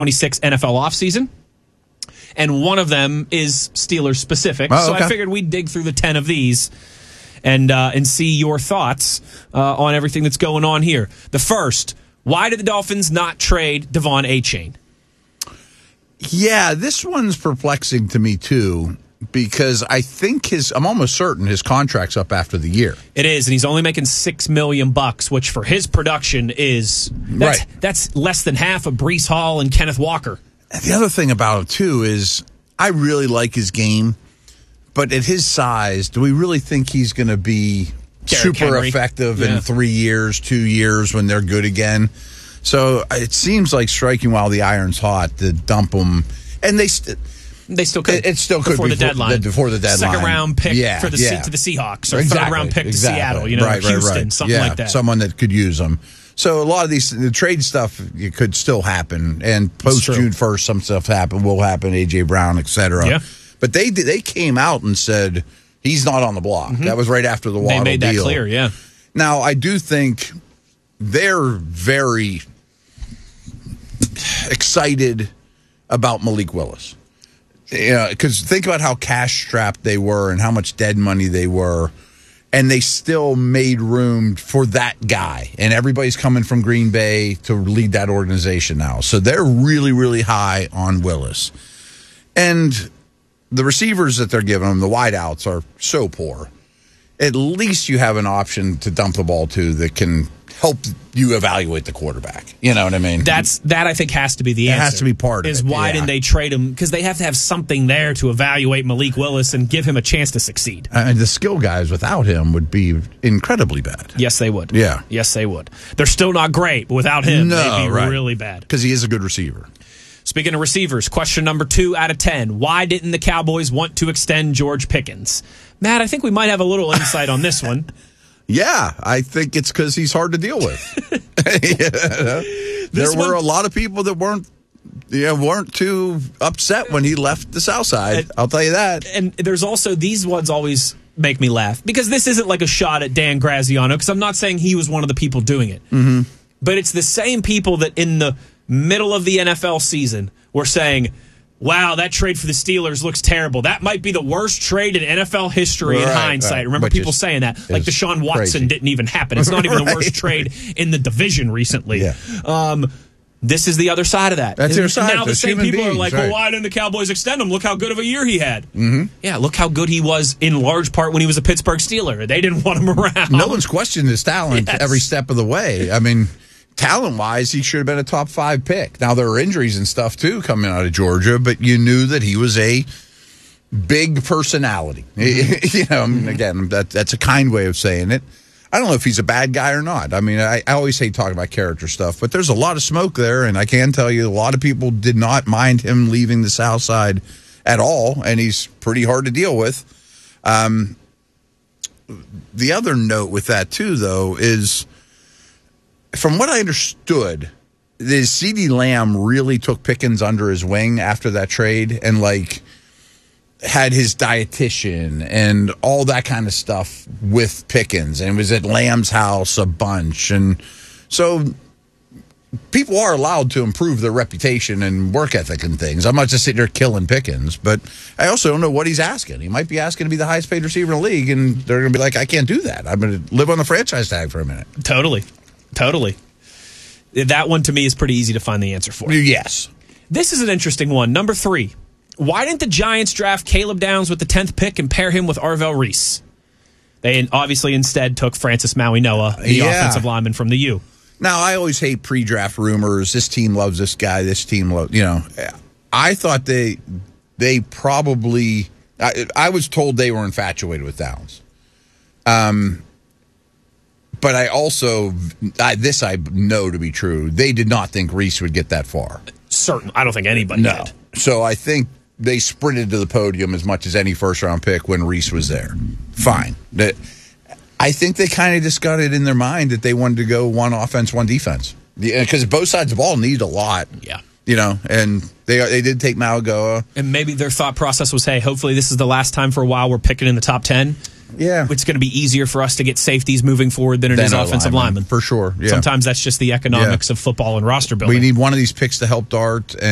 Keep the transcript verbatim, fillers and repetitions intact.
twenty-six N F L offseason. And one of them is Steelers specific. Oh, so okay. I figured we'd dig through the ten of these and uh, and see your thoughts uh, on everything that's going on here. The first, why did the Dolphins not trade Devon Achane? Yeah, this one's perplexing to me, too, because I think his, I'm almost certain his contract's up after the year. It is, and he's only making six million bucks, which for his production is that's, Right. that's less than half of Breece Hall and Kenneth Walker. And the other thing about him, too, is I really like his game, but at his size, do we really think he's going to be Derrick super Henry. effective Yeah. in three years, two years when they're good again? So it seems like striking while the iron's hot to dump him. And they st- They still could. It, it still could before be the deadline. Before the deadline, Second round pick yeah, for the yeah. to the Seahawks, or exactly, third round pick exactly. to Seattle. You know, right, Houston, right, right. something yeah, like that. Someone that could use them. So a lot of these the trade stuff it could still happen, and post June first, some stuff happen will happen. A J Brown, et cetera. Yeah. But they they came out and said he's not on the block. Mm-hmm. That was right after the Waddle They made that deal. clear. Yeah. Now I do think they're very excited about Malik Willis. Yeah, because think about how cash strapped they were and how much dead money they were, and they still made room for that guy. And everybody's coming from Green Bay to lead that organization now, so they're really, really high on Willis. And the receivers that they're giving them, the wideouts, are so poor. At least you have an option to dump the ball to that can help you evaluate the quarterback. You know what I mean? That's that I think has to be the It answer. has to be part of is it, why yeah. didn't they trade him? Because they have to have something there to evaluate Malik Willis and give him a chance to succeed. And the skill guys without him would be incredibly bad. Yes, they would. Yeah. Yes, they would. They're still not great, but without him, No, they'd be right. really bad. Because he is a good receiver. Speaking of receivers, question number two out of ten. Why didn't the Cowboys want to extend George Pickens? Matt, I think we might have a little insight on this one. Yeah, I think it's because he's hard to deal with. Yeah. There This were one- a lot of people that weren't you know, weren't too upset when he left the South Side. And- I'll tell you that. And there's also, these ones always make me laugh, because this isn't like a shot at Dan Graziano, because I'm not saying he was one of the people doing it. Mm-hmm. But it's the same people that in the middle of the N F L season were saying, wow, that trade for the Steelers looks terrible. That might be the worst trade in N F L history in Right, hindsight. right. Remember Which people is- saying that. Like is Deshaun Watson crazy. didn't even happen. It's not even the Right. worst trade in the division recently. Yeah. Um, this is the other side of that. That's the other side. Now the They're same human people are beings, like, right. well, why didn't the Cowboys extend him? Look how good of a year he had. Mm-hmm. Yeah, look how good he was in large part when he was a Pittsburgh Steeler. They didn't want him around. No one's questioned his talent Yes. every step of the way. I mean, talent-wise, he should have been a top five pick. Now, there are injuries and stuff, too, coming out of Georgia, but you knew that he was a big personality. Mm-hmm. you know, I mean, again, that, that's a kind way of saying it. I don't know if he's a bad guy or not. I mean, I, I always hate talking about character stuff, but there's a lot of smoke there, and I can tell you a lot of people did not mind him leaving the South Side at all, and he's pretty hard to deal with. Um, the other note with that, too, though, is from what I understood, the CeeDee Lamb really took Pickens under his wing after that trade and, like, had his dietitian and all that kind of stuff with Pickens and was at Lamb's house a bunch. And so people are allowed to improve their reputation and work ethic and things. I'm not just sitting there killing Pickens, but I also don't know what he's asking. He might be asking to be the highest paid receiver in the league, and they're going to be like, I can't do that. I'm going to live on the franchise tag for a minute. Totally. Totally. That one to me is pretty easy to find the answer for. Yes. This is an interesting one. Number three. Why didn't the Giants draft Caleb Downs with the tenth pick and pair him with Arvell Reese? They obviously instead took Francis Maui-Noah, the Yeah. offensive lineman from the U. Now, I always hate pre-draft rumors. This team loves this guy. This team loves, you know. I thought they they probably, I, I was told they were infatuated with Downs. Um, but I also, I, this I know to be true, they did not think Reese would get that far. Certain. I don't think anybody No. did. So I think they sprinted to the podium as much as any first-round pick when Reese was there. Fine. That, I think they kind of just got it in their mind that they wanted to go one offense, one defense. Because both sides of the ball need a lot. Yeah. You know, and they they did take Malagoa. And maybe their thought process was, hey, hopefully this is the last time for a while we're picking in the top ten. Yeah. It's going to be easier for us to get safeties moving forward than it Then is our offensive linemen, linemen. For sure. Yeah. Sometimes that's just the economics Yeah. of football and roster building. We need one of these picks to help Dart. And